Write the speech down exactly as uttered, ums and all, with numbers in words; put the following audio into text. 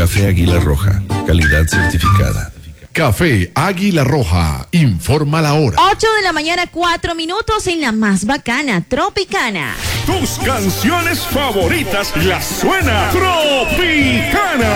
Café Águila Roja, calidad certificada. Café Águila Roja, informa la hora. ocho de la mañana, cuatro minutos en la más bacana, Tropicana. Tus canciones favoritas las suena Tropicana.